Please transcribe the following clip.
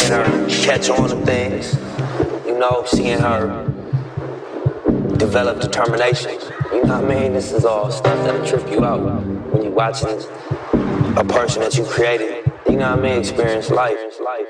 seeing her catch on to things, you know, seeing her develop determination. You know what I mean? This is all stuff that'll trip you out when you're watching a person that you created, you know what I mean, experience life.